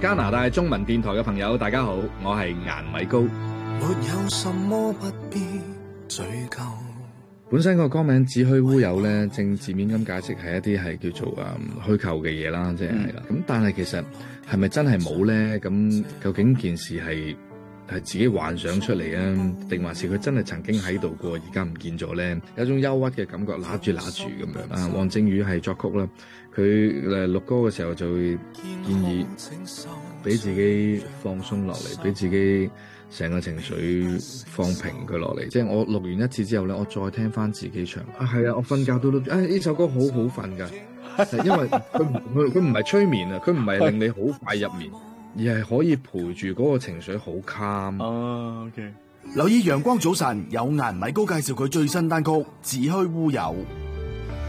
加拿大中文電台嘅朋友，大家好，我係顏米高。 沒有什麼不必追究。 本身個歌名子虛烏有咧，正字面咁解釋係一啲係叫做虛構嘅嘢啦，即係啦。咁但係其實係咪真係冇咧？咁究竟件事係自己幻想出嚟啊，定還是佢真係曾經喺度過，而家唔見咗咧？有一種憂鬱嘅感覺，揦住咁樣啊。黃靖宇係作曲啦，佢錄歌嘅時候就會建議俾自己放鬆落嚟，俾自己成個情緒放平佢落嚟。即係我錄完一次之後咧，我再聽翻自己唱啊，係啊，我瞓覺都呢首歌好好瞓㗎，因為佢唔係催眠啊，佢唔係令你好快入眠。而係可以陪住嗰個情緒好 calm。 哦，OK。 留意陽光早晨，有顏米高介紹佢最新單曲《子虛烏有》。